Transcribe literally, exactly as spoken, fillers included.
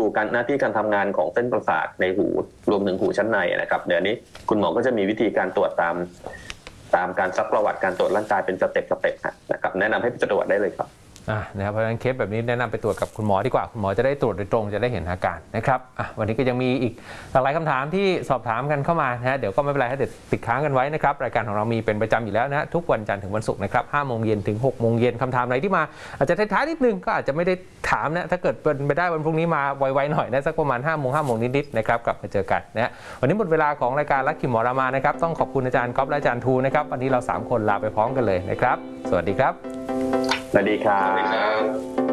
การหน้าที่การทำงานของเส้นประสาทในหูรวมถึงหูชั้นในนะครับเดี๋ยวนี้คุณหมอก็จะมีวิธีการตรวจตามตามการซักประวัติการตรวจร่างกายเป็นสเต็ปสเต็ปนะครับแนะนำให้ไปตรวจได้เลยครับอ่านะครับเพราะฉะนั้นเคสแบบนี้แนะนำไปตรวจกับคุณหมอดีกว่าคุณหมอจะได้ตรวจโดยตรงจะได้เห็นอาการนะครับอ่ะวันนี้ก็ยังมีอีกหลากหลายคำถามที่สอบถามกันเข้ามานะฮะเดี๋ยวก็ไม่เป็นไรให้เด็ดติดค้างกันไว้นะครับรายการของเรามีเป็นประจำอยู่แล้วนะทุกวันจันทร์ถึงวันศุกร์นะครับห้าโมงเย็นถึงหกโมงเย็นคำถามอะไรที่มาอาจจะท้ายๆนิดนึงก็อาจจะไม่ได้ถามนะถ้าเกิดเป็นไปได้วันพรุ่งนี้มาไวๆหน่อยนะสักประมาณห้าโมงห้าโมงนิดๆนะครับกลับมาเจอกันนะวันนี้หมดเวลาของรายการลักขิมหมอรามานะครับต้องขอบคุณอาจารย์ก๊อฟและอาจารย์ทูนะครับวันนี้เราสามคนลาไปพร้อมกันเลยนะครับสวัสดีครับสวัสดีครับ